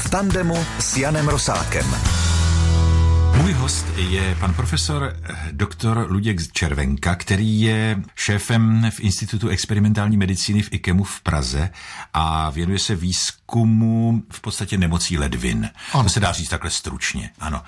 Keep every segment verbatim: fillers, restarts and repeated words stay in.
v tandemu s Janem Rosákem. Můj host je pan profesor doktor Luděk Červenka, který je šéfem v Institutu experimentální medicíny v IKEMu v Praze a věnuje se výzkumu v podstatě nemocí ledvin. Ano. To se dá říct takhle stručně, ano.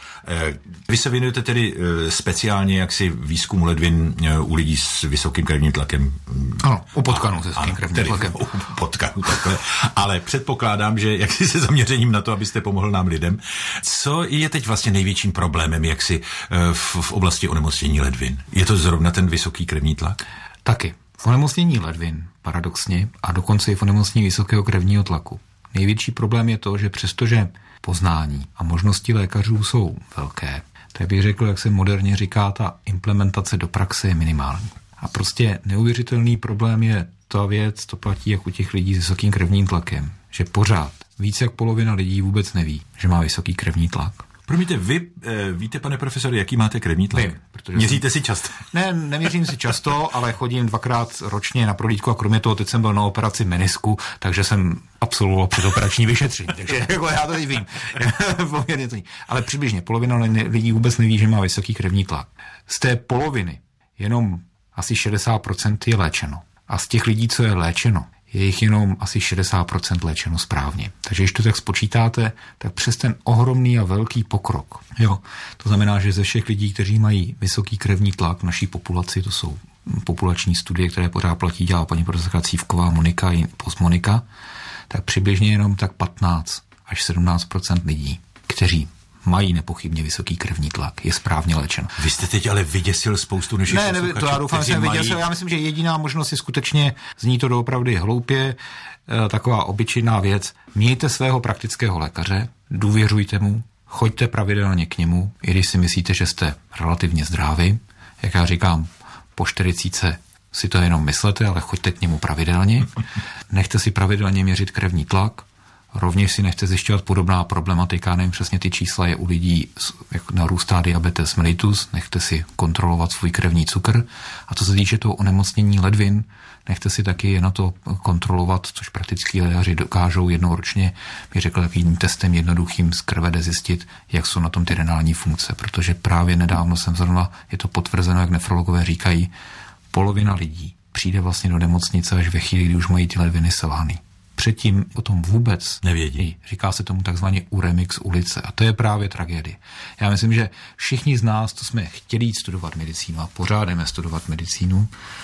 Vy se věnujete tedy speciálně jaksi výzkumu ledvin u lidí s vysokým krevním tlakem. Ano, u potkanů se vysokým krevním tlakem. U potkanů takhle, ale předpokládám, že jaksi se zaměřením na to, abyste pomohl nám lidem. Co je teď vlastně největším problémem jaksi v, v oblasti onemocnění ledvin? Je to zrovna ten vysoký krevní tlak? Taky. V onemocnění ledvin, paradoxně, a dokonce i v onemocnění vysokého krevního tlaku. Největší problém je to, že přestože poznání a možnosti lékařů jsou velké, tak bych řekl, jak se moderně říká, ta implementace do praxe je minimální. A prostě neuvěřitelný problém je ta věc, to platí jak u těch lidí s vysokým krevním tlakem, že pořád více jak polovina lidí vůbec neví, že má vysoký krevní tlak. Promiňte, vy e, víte, pane profesore, jaký máte krevní tlak? Vím, protože Měříte jsem... si často? Ne, neměřím si často, ale chodím dvakrát ročně na prohlídku a kromě toho teď jsem byl na operaci menisku, takže jsem absolvoval předoperační vyšetření, takže jako já to teď vím. Poměrně to ní. Ale přibližně polovina lidí vůbec neví, že má vysoký krevní tlak. Z té poloviny jenom asi šedesát procent je léčeno. A z těch lidí, co je léčeno, je jich jenom asi šedesát procent léčeno správně. Takže když to tak spočítáte, tak přes ten ohromný a velký pokrok, jo, to znamená, že ze všech lidí, kteří mají vysoký krevní tlak v naší populaci, to jsou populační studie, které pořád platí, dělá paní profesorka Cívková, Monika i postmonika, tak přibližně jenom tak patnáct až sedmnáct procent lidí, kteří mají nepochybně vysoký krevní tlak, je správně léčen. Vy jste teď ale vyděsil spoustu našich Ne, ne, to já doufám, že jsem mají... vyděsil. Já myslím, že jediná možnost je skutečně, zní to doopravdy hloupě, taková obyčejná věc. Mějte svého praktického lékaře, důvěřujte mu, choďte pravidelně k němu, i když si myslíte, že jste relativně zdraví. Jak já říkám, po čtyřicítce si to jenom myslete, ale choďte k němu pravidelně. Nechte si pravidelně měřit krevní tlak. Rovněž si nechte zjišťovat podobná problematika, nevím přesně ty čísla, je u lidí, jak narůstá diabetes mellitus, nechte si kontrolovat svůj krevní cukr. A co se týče toho onemocnění ledvin, nechte si taky na to kontrolovat, což praktický lékaři dokážou jednou ročně, bych řekl, takovým testem jednoduchým z krve jde zjistit, jak jsou na tom ty renální funkce, protože právě nedávno jsem zrovna, je to potvrzeno, jak nefrologové říkají, polovina lidí přijde vlastně do nemocnice až ve chvíli, kdy už mají ty ledviny selhány. Předtím o tom vůbec nevědí. Říká se tomu takzvaně uremix ulice a to je právě tragédie. Já myslím, že všichni z nás, co jsme chtěli jít studovat medicínu a pořád jdeme studovat medicínu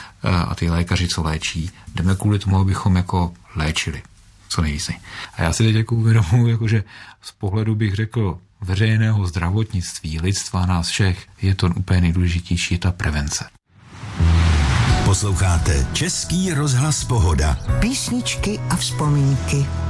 a ty lékaři, co léčí, jdeme kvůli tomu, abychom jako léčili co nejvíce. A já si teď jako uvědomuji, jako že z pohledu bych řekl veřejného zdravotnictví, lidstva, nás všech, je to úplně nejdůležitější, je ta prevence. Posloucháte Český rozhlas Pohoda. Písničky a vzpomínky.